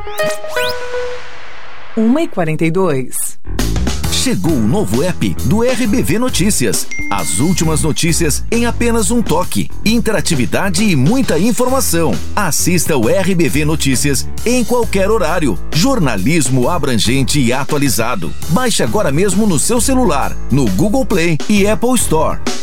1h42. Chegou o novo app do RBV Notícias. As últimas notícias em apenas um toque. Interatividade e muita informação. Assista o RBV Notícias em qualquer horário. Jornalismo abrangente e atualizado. Baixe agora mesmo no seu celular, no Google Play e Apple Store.